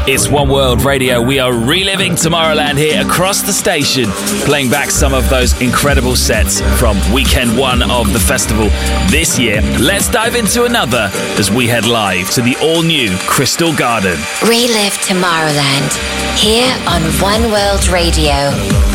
It's One World Radio. We are reliving Tomorrowland here across the station, playing back some of those incredible sets from weekend one of the festival this year. Let's dive into another as we head live to the all-new Crystal Garden. Relive Tomorrowland here on One World Radio.